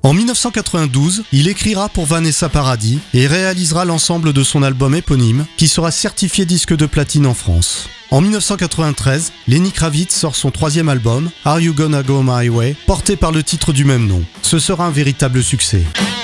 En 1992, il écrira pour Vanessa Paradis et réalisera l'ensemble de son album éponyme qui sera certifié disque de platine en France. En 1993, Lenny Kravitz sort son troisième album, Are You Gonna Go My Way, porté par le titre du même nom. Ce sera un véritable succès.